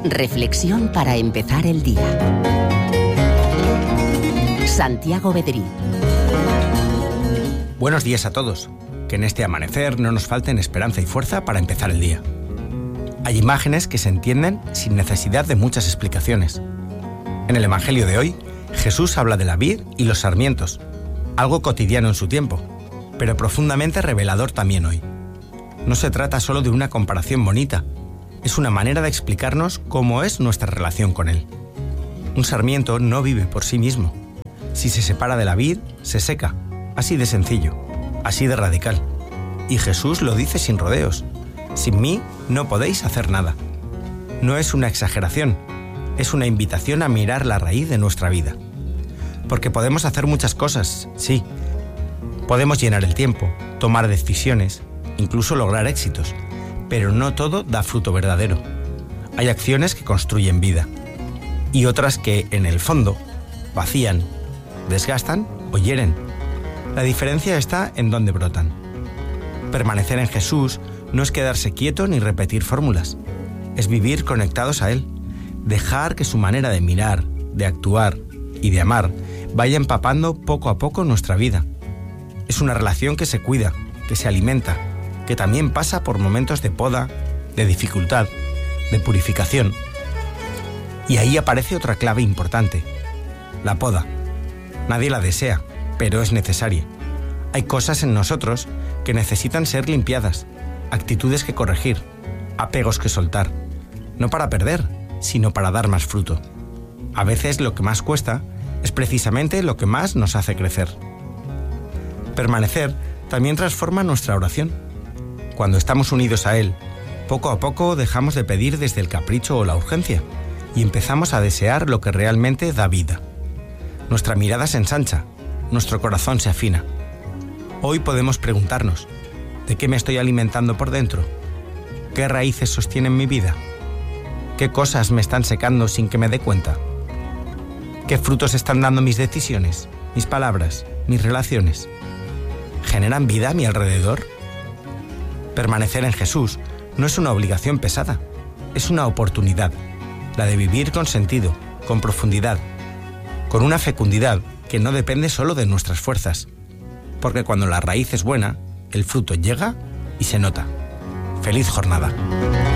Reflexión para empezar el día. Santiago Bedrí. Buenos días a todos. Que en este amanecer no nos falten esperanza y fuerza para empezar el día. Hay imágenes que se entienden sin necesidad de muchas explicaciones. En el Evangelio de hoy, Jesús habla de la vid y los sarmientos, algo cotidiano en su tiempo, pero profundamente revelador también hoy. No se trata solo de una comparación bonita, es una manera de explicarnos cómo es nuestra relación con Él. Un sarmiento no vive por sí mismo. Si se separa de la vid, se seca, así de sencillo, así de radical. Y Jesús lo dice sin rodeos: sin mí no podéis hacer nada. No es una exageración, es una invitación a mirar la raíz de nuestra vida. Porque podemos hacer muchas cosas, sí. Podemos llenar el tiempo, tomar decisiones, incluso lograr éxitos, pero no todo da fruto verdadero. Hay acciones que construyen vida y otras que, en el fondo, vacían, desgastan o hieren. La diferencia está en dónde brotan. Permanecer en Jesús no es quedarse quieto ni repetir fórmulas, es vivir conectados a Él, dejar que su manera de mirar, de actuar y de amar vaya empapando poco a poco nuestra vida. Es una relación que se cuida, que se alimenta, que también pasa por momentos de poda, de dificultad, de purificación. Y ahí aparece otra clave importante: la poda. Nadie la desea, pero es necesaria. Hay cosas en nosotros que necesitan ser limpiadas, actitudes que corregir, apegos que soltar, no para perder, sino para dar más fruto. A veces lo que más cuesta es precisamente lo que más nos hace crecer. Permanecer también transforma nuestra oración. Cuando estamos unidos a Él, poco a poco dejamos de pedir desde el capricho o la urgencia y empezamos a desear lo que realmente da vida. Nuestra mirada se ensancha, nuestro corazón se afina. Hoy podemos preguntarnos: ¿de qué me estoy alimentando por dentro? ¿Qué raíces sostienen mi vida? ¿Qué cosas me están secando sin que me dé cuenta? ¿Qué frutos están dando mis decisiones, mis palabras, mis relaciones? ¿Generan vida a mi alrededor? Permanecer en Jesús no es una obligación pesada, es una oportunidad, la de vivir con sentido, con profundidad, con una fecundidad que no depende solo de nuestras fuerzas, porque cuando la raíz es buena, el fruto llega y se nota. ¡Feliz jornada!